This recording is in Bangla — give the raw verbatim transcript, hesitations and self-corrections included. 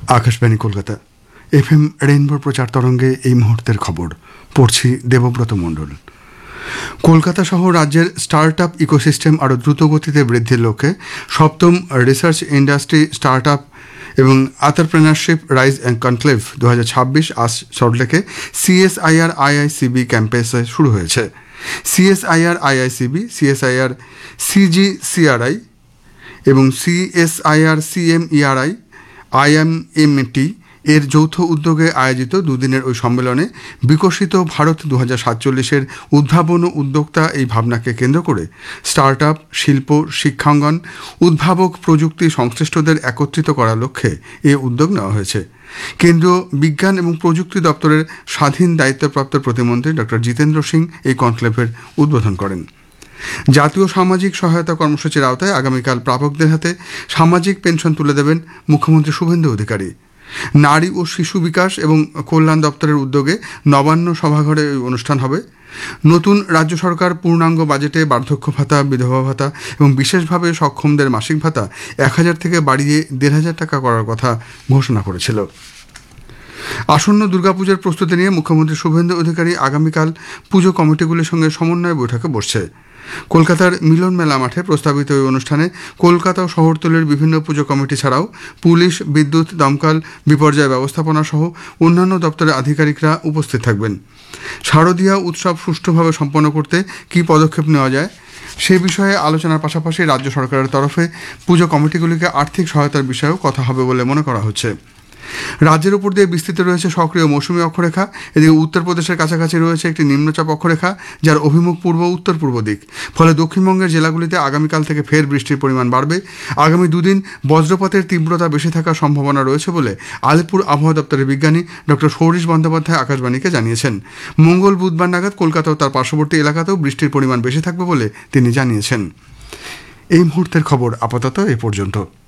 আকাশবাণী কলকাতা এফ এম রেইনবোর প্রচার তরঙ্গে এই মুহূর্তের খবর পড়ছি দেবব্রত মণ্ডল। কলকাতা সহ রাজ্যের স্টার্ট আপ ইকোসিস্টেম আরও দ্রুতগতিতে বৃদ্ধির লক্ষ্যে সপ্তম রিসার্চ ইন্ডাস্ট্রি স্টার্ট আপ এবং এন্টারপ্রেনারশিপ রাইজ অ্যান্ড কনক্লেভ দু হাজার ছাব্বিশ আজ সল্টলেকে সিএসআইআর আইআইসিবি ক্যাম্পাসে শুরু হয়েছে। সিএসআইআর আইআইসিবি, সিএসআইআর সিজিসিআরআই এবং সিএসআইআর সিএমইআরআই আইএমএমটি এর যৌথ উদ্যোগে আয়োজিত দুদিনের ওই সম্মেলনে বিকশিত ভারত দু হাজার সাতচল্লিশের উদ্ভাবন ও উদ্যোক্তা এই ভাবনাকে কেন্দ্র করে স্টার্ট আপ, শিল্প, শিক্ষাঙ্গন, উদ্ভাবক, প্রযুক্তি সংশ্লিষ্টদের একত্রিত করার লক্ষ্যে এ উদ্যোগ নেওয়া হয়েছে। কেন্দ্রীয় বিজ্ঞান এবং প্রযুক্তি দপ্তরের স্বাধীন দায়িত্বপ্রাপ্ত প্রতিমন্ত্রী ডক্টর জিতেন্দ্র সিং এই কনক্লেভের উদ্বোধন করেন। জাতীয় সামাজিক সহায়তা কর্মসূচির আওতায় আগামীকাল প্রাপকদের হাতে সামাজিক পেনশন তুলে দেবেন মুখ্যমন্ত্রী শুভেন্দু অধিকারী। নারী ও শিশু বিকাশ এবং কল্যাণ দপ্তরের উদ্যোগে নবান্ন সভাঘরে এই অনুষ্ঠান হবে। নতুন রাজ্য সরকার পূর্ণাঙ্গ বাজেটে বার্ধক্য ভাতা, বিধবা ভাতা এবং বিশেষভাবে সক্ষমদের মাসিক ভাতা এক হাজার থেকে বাড়িয়ে দেড় হাজার টাকা করার কথা ঘোষণা করেছিল। আসন্ন দুর্গাপূজার প্রস্তুতি নিয়ে মুখ্যমন্ত্রী শুভেন্দু অধিকারী আগামীকাল পুজো কমিটিগুলির সঙ্গে সমন্বয় বৈঠকে বসছে। কলকাতার মিলন মেলা মাঠে প্রস্তাবিত এই অনুষ্ঠানে কলকাতা ও শহরতলির বিভিন্ন পুজো কমিটি ছাড়াও পুলিশ, বিদ্যুৎ, দমকল, বিপর্যয় ব্যবস্থাপনা সহ অন্যান্য দপ্তরের আধিকারিকরা উপস্থিত থাকবেন। শারদীয়া উৎসব সুষ্ঠুভাবে সম্পন্ন করতে কী পদক্ষেপ নেওয়া যায় সে বিষয়ে আলোচনার পাশাপাশি রাজ্য সরকারের তরফে পুজো কমিটিগুলিকে আর্থিক সহায়তার বিষয়েও কথা হবে বলে মনে করা হচ্ছে। রাজ্যের উপর দিয়ে বিস্তৃত রয়েছে সক্রিয় মৌসুমী অক্ষরেখা। এদিকে উত্তরপ্রদেশের কাছাকাছি রয়েছে একটি নিম্নচাপ অক্ষরেখা, যার অভিমুখ পূর্ব উত্তর পূর্ব দিক। ফলে দক্ষিণবঙ্গের জেলাগুলিতে আগামীকাল থেকে ফের বৃষ্টির পরিমাণ বাড়বে। আগামী দুদিন বজ্রপাতের তীব্রতা বেশি থাকার সম্ভাবনা রয়েছে বলে আলিপুর আবহাওয়া দপ্তরের বিজ্ঞানী ডক্টর সৌরিশ বন্দ্যোপাধ্যায় আকাশবাণীকে জানিয়েছেন। মঙ্গল বুধবার নাগাদ কলকাতা ও তার পার্শ্ববর্তী এলাকাতেও বৃষ্টির পরিমাণ বেশি থাকবে বলে তিনি জানিয়েছেন। এই মুহূর্তের খবর আপাতত এ পর্যন্ত।